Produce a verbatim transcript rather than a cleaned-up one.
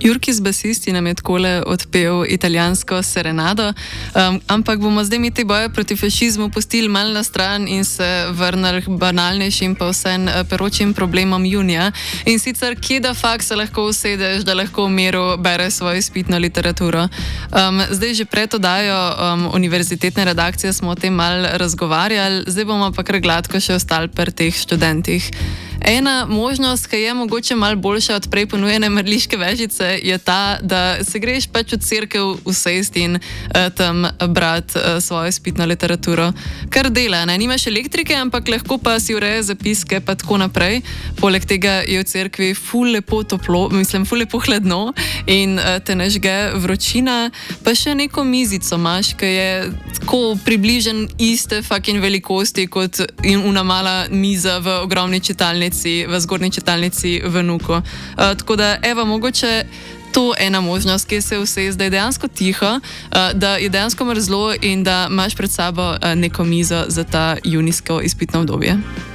Jurki z basisti nam je takole odpel italijansko serenado, um, ampak bomo zdaj mi te boje proti fašizmu pustili malo na stran in se vrnili k banalnejšim pa vsem peročim problemom junija. In sicer, kje da fakt se lahko usedeš, da lahko v miru bereš svojo izpitno literaturo. Um, zdaj že pred oddajo um, univerzitetne redakcije smo o tem malo razgovarjali, zdaj bomo pa kar gladko še ostali pri teh študentih. Ena možnost, ki je mogoče malo boljša od prej ponujene mrliške vežice, je ta, da se greš pač v cerkev usest in uh, tam brati uh, svojo izpitno literaturo. Kar dela, ne? Nimaš elektrike, ampak lahko pa si ureje zapiske pa tako naprej. Poleg tega je v cerkvi ful lepo toplo, mislim, ful lepo hladno in uh, te ne žge vročina, pa še neko mizico imaš, ki je tako približen iste fucking velikosti kot in una mala miza v ogromni čitalnici, v zgornji čitalnici v Nuku. Uh, tako da, evo, mogoče to ena možnost, ki se vse zdaj dejansko tiho, uh, da je dejansko mrzlo in da imaš pred sabo uh, neko mizo za ta junijsko izpitno obdobje.